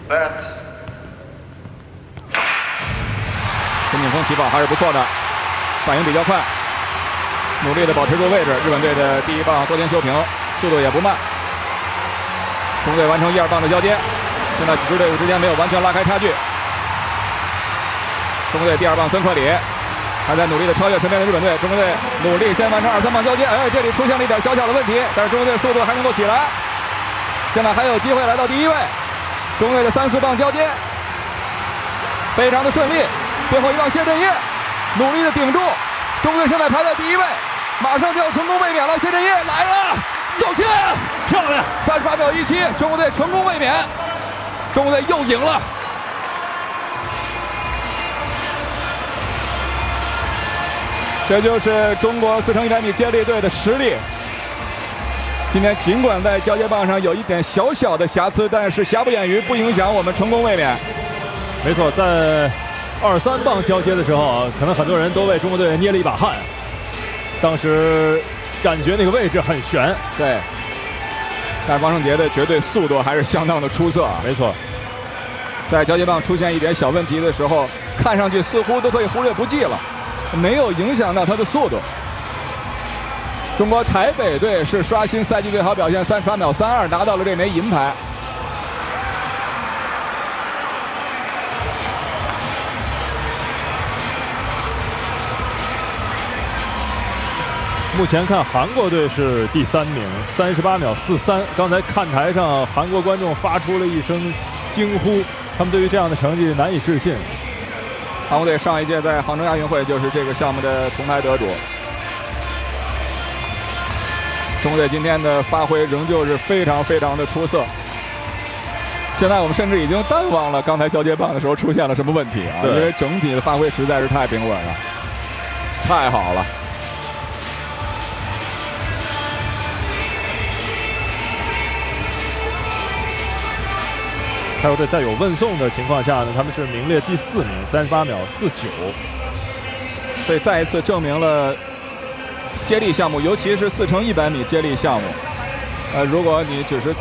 陈景峰起跑还是不错的，反应比较快，努力的保持住位置。日本队的第一棒多田修平速度也不慢，中队完成1、2棒的交接。现在几支队伍之间没有完全拉开差距。中队第2棒曾克里还在努力的超越身边的日本队，中国队努力先完成2、3棒交接。哎，这里出现了一点小小的问题，但是中国队速度还能够起来。现在还有机会来到第1位。中国队的3、4棒交接非常的顺利。最后1棒谢震业努力的顶住，中国队现在排在第1位，马上就要成功卫冕了。谢震业来了，走线漂亮 ，38秒17，中国队成功卫冕，中国队又赢了。这就是中国4乘100米接力队的实力。今天尽管在交接棒上有一点小小的瑕疵，但是瑕不掩瑜，不影响我们成功卫冕。 没错，在2、3棒交接的时候，可能很多人都为中国队捏了一把汗。当时感觉那个位置很悬， 对。但是王胜杰的绝对速度还是相当的出色。 没错， 在交接棒出现一点小问题的时候，看上去似乎都可以忽略不计了，没有影响到他的速度。中国台北队是刷新赛季最好表现，38秒32，拿到了这枚银牌。 目前看韩国队是第3名，38秒43。刚才看台上韩国观众发出了一声惊呼，他们对于这样的成绩难以置信。 韩国队上一届在杭州亚运会就是这个项目的铜牌得主。中国队今天的发挥仍旧是非常的出色。现在我们甚至已经淡忘了刚才交接棒的时候出现了什么问题啊，因为整体的发挥实在是太平稳了，太好了。 泰国队在有问送的情况下呢，他们是名列第4名，38秒49。 所以再一次证明了接力项目，尤其是4乘100米接力项目，如果你只是